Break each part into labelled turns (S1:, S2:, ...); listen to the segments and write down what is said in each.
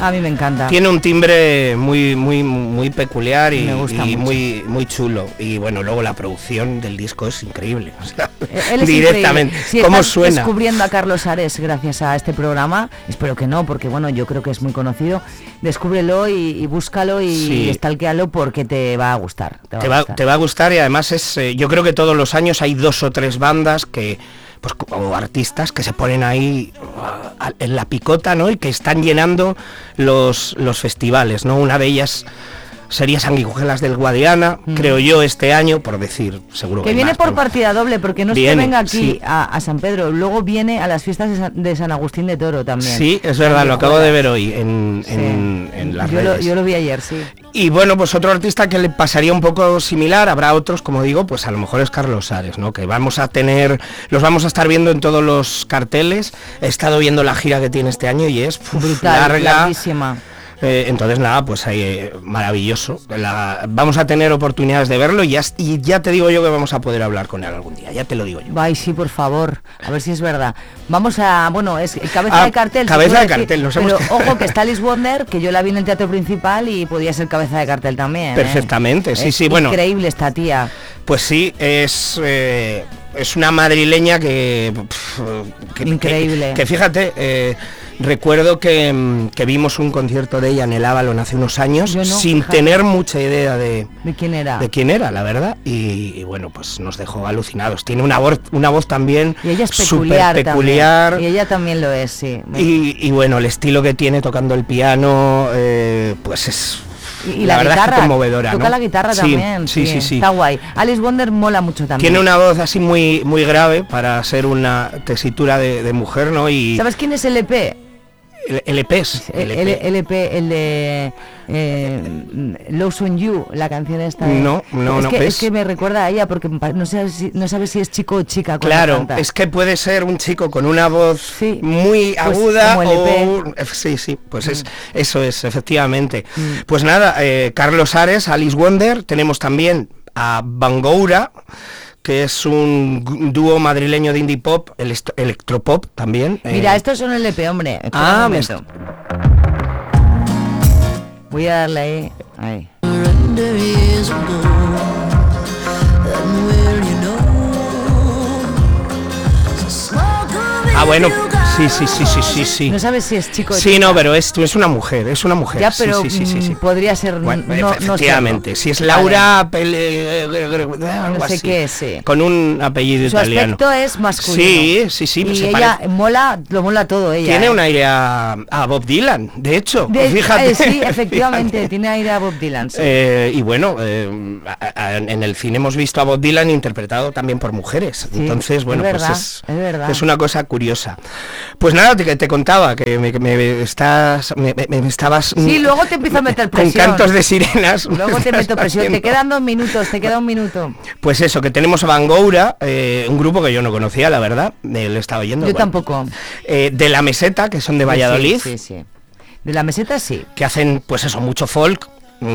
S1: A mí me encanta.
S2: Tiene un timbre muy peculiar y muy chulo. Y bueno, luego la producción del disco es increíble. O sea,
S1: él es
S2: directamente.
S1: Si
S2: ¿Cómo
S1: estás
S2: suena?
S1: descubriendo a Carlos Ares gracias a este programa, espero que no, porque bueno, yo creo que es muy conocido. Descúbrelo y búscalo y stalkealo porque te va a gustar.
S2: Te va a gustar y además yo creo que todos los años hay 2 o 3 bandas que pues o artistas que se ponen ahí en la picota, ¿no? Y que están llenando los festivales, ¿no? Una de ellas sería Sanguijuelas del Guadiana, creo yo, este año, por decir, seguro
S1: que viene
S2: más,
S1: por partida doble, porque no es que venga aquí
S2: sí.
S1: a San Pedro, luego viene a las fiestas de San Agustín de Toro también.
S2: Sí, es verdad, lo acabo de ver hoy en las redes.
S1: Yo lo vi ayer, sí.
S2: Y bueno, pues otro artista que le pasaría un poco similar, habrá otros, como digo, pues a lo mejor es Carlos Ares, ¿no? Que los vamos a estar viendo en todos los carteles. He estado viendo la gira que tiene este año y es
S1: brutal, larguísima.
S2: Entonces nada, pues ahí maravilloso. Vamos a tener oportunidades de verlo y ya te digo yo que vamos a poder hablar con él algún día, ya te lo digo yo.
S1: Ay, sí, por favor, a ver si es verdad. Vamos a, bueno, es cabeza de cartel.
S2: Cabeza de cartel, nos
S1: pero ojo que está Alice Wonder, que yo la vi en el Teatro Principal y podía ser cabeza de cartel también.
S2: Perfectamente, sí, bueno.
S1: Increíble esta tía.
S2: Pues sí, es una madrileña que
S1: increíble.
S2: Que fíjate, recuerdo que vimos un concierto de ella en el Avalon hace unos años, sin tener mucha idea de quién era, la verdad, y bueno, pues nos dejó alucinados. Tiene una voz también
S1: y ella es
S2: súper peculiar.
S1: También. Y ella también lo es, sí.
S2: Y bueno, el estilo que tiene tocando el piano, pues es...
S1: Y la guitarra,
S2: es conmovedora,
S1: toca,
S2: ¿no?
S1: la guitarra también,
S2: sí.
S1: Está guay. Alice Wonder mola mucho también.
S2: Tiene una voz así muy grave para ser una tesitura de mujer, ¿no? Y
S1: ¿sabes quién es el EP?
S2: El EP es
S1: el de Lost on You, la canción esta de... Es que me recuerda a ella porque no sabes si es chico o chica.
S2: Claro, es que puede ser un chico con una voz muy aguda sí, pues eso es, efectivamente. Pues nada, Carlos Ares, Alice Wonder, tenemos también a Bangoura, que es un dúo madrileño de indie pop, electropop también.
S1: Mira, estos son el EP, hombre. Voy a darle ahí.
S2: Bueno, sí.
S1: No sabes si es chico o
S2: chica. Sí, no, pero es una mujer,
S1: Ya, pero sí. Podría ser,
S2: bueno, efectivamente, no si es Laura,
S1: no sé qué, sí.
S2: Con un apellido italiano.
S1: Su aspecto es masculino.
S2: Sí.
S1: Y ella lo mola todo, ella.
S2: Tiene un aire a Bob Dylan, de hecho, fíjate.
S1: Sí, efectivamente, tiene aire a Bob Dylan. Sí.
S2: Y bueno, en el cine hemos visto a Bob Dylan interpretado también por mujeres. Sí, entonces, bueno,
S1: pues
S2: es una cosa curiosa. Pues nada, te contaba que me estabas...
S1: Sí, luego te empiezo a meter presión.
S2: Con cantos de sirenas.
S1: Luego te meto presión, te quedan 2 minutos, te queda 1 minuto.
S2: Pues eso, que tenemos a Bangoura, un grupo que yo no conocía, la verdad, le estaba oyendo.
S1: Yo tampoco.
S2: De La Meseta, que son de Valladolid.
S1: Sí. De La Meseta sí.
S2: Que hacen, pues eso, mucho folk.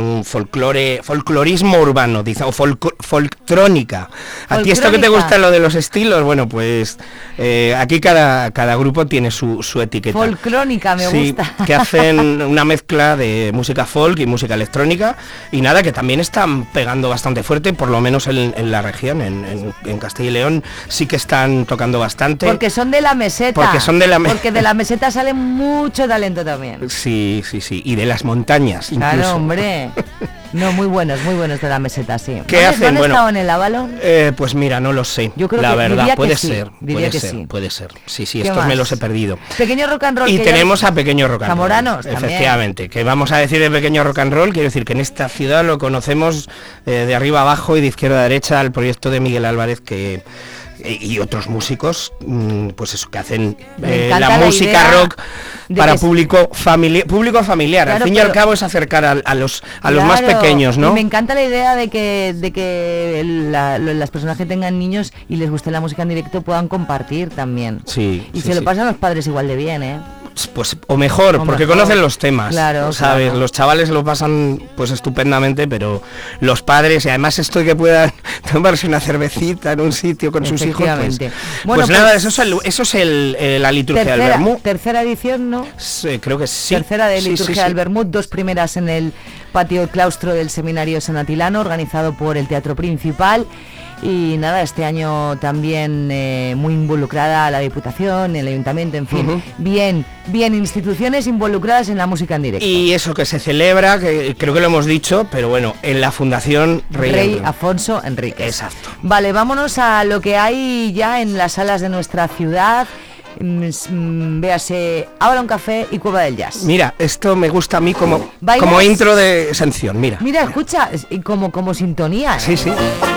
S2: Folclorismo urbano, dice, o folktrónica. ¿A ti esto que te gusta lo de los estilos? Bueno, pues aquí cada grupo tiene su etiqueta.
S1: Folcrónica me gusta.
S2: Que hacen una mezcla de música folk y música electrónica y nada, que también están pegando bastante fuerte, por lo menos en la región, en Castilla y León sí que están tocando bastante.
S1: Porque son de La Meseta. Porque de La Meseta sale mucho talento también.
S2: Sí, y de las montañas incluso.
S1: Claro, hombre. No, muy buenos de La Meseta, sí.
S2: ¿Qué hacen?
S1: ¿No han estado en el Avalon?
S2: Pues mira, no lo sé.
S1: Yo creo
S2: la
S1: que
S2: verdad, puede
S1: ser.
S2: Sí, estos me los he perdido.
S1: Pequeño rock and roll.
S2: Y tenemos a Pequeño Rock and Roll.
S1: Zamoranos,
S2: efectivamente. Que vamos a decir de Pequeño Rock and Roll, quiero decir que en esta ciudad lo conocemos de arriba abajo y de izquierda a derecha, el proyecto de Miguel Álvarez y otros músicos, pues eso, que hacen la música rock para público familiar. Claro, al fin y al cabo es acercar a los más pequeños, ¿no?
S1: Y me encanta la idea de que las personas que tengan niños y les guste la música en directo puedan compartir también.
S2: Sí.
S1: Y se lo pasan los padres igual de bien, ¿eh?
S2: pues o mejor, porque conocen los temas,
S1: claro,
S2: ¿sabes?
S1: Claro.
S2: Los chavales lo pasan pues estupendamente, pero los padres, y además esto de que puedan tomarse una cervecita en un sitio con sus hijos, pues nada, eso es la liturgia del Vermut.
S1: Tercera edición, ¿no?
S2: Sí, creo que sí.
S1: Tercera de liturgia del Vermut, 2 primeras en el patio claustro del Seminario San Atilano, organizado por el Teatro Principal. Y nada, este año también muy involucrada la Diputación, el Ayuntamiento, en fin, bien instituciones involucradas en la música en directo.
S2: Y eso que se celebra, que creo que lo hemos dicho, pero bueno, en la Fundación
S1: Rey Afonso Enríquez.
S2: Exacto.
S1: Vale, vámonos a lo que hay ya en las salas de nuestra ciudad. Véase Ahora un café y Cueva del Jazz.
S2: Mira, esto me gusta a mí como intro de sección, mira.
S1: Mira, escucha, como sintonía.
S2: Sí.